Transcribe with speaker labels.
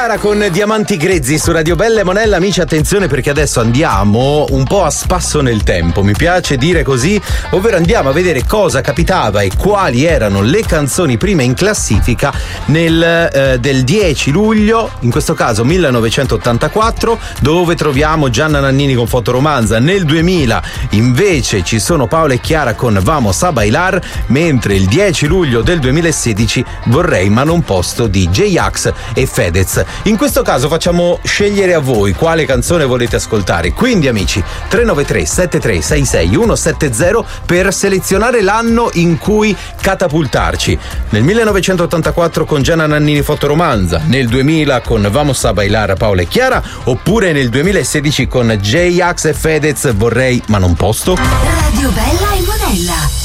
Speaker 1: Chiara con Diamanti Grezzi su Radio Bella e Monella. Amici, attenzione, perché adesso andiamo un po' a spasso nel tempo, mi piace dire così, ovvero andiamo a vedere cosa capitava e quali erano le canzoni prime in classifica del 10 luglio, in questo caso 1984, dove troviamo Gianna Nannini con Fotoromanza. Nel 2000 invece ci sono Paola e Chiara con Vamos a Bailar, mentre il 10 luglio del 2016 Vorrei ma non posso di J-Ax e Fedez. In questo caso facciamo scegliere a voi quale canzone volete ascoltare, quindi amici 393 7366 170 per selezionare l'anno in cui catapultarci. Nel 1984 con Gianna Nannini Fotoromanza, nel 2000 con Vamos a Bailar Paola e Chiara, oppure nel 2016 con J-Ax e Fedez Vorrei ma non posso.
Speaker 2: Radio Bella e Monella.